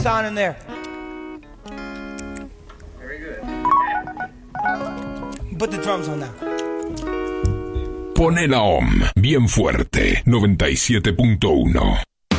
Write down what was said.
sound in there. Very good. Put the drums on now. Pone la OM bien fuerte. 97.1.